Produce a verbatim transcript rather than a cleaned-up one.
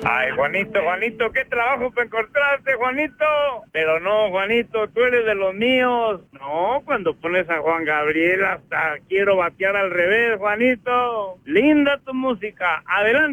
Ay, Juanito, Juanito, qué trabajo para encontrarte, Juanito. Pero no, Juanito, tú eres de los míos. No, cuando pones a Juan Gabriel hasta quiero batear al revés, Juanito. Linda tu música. Adelante.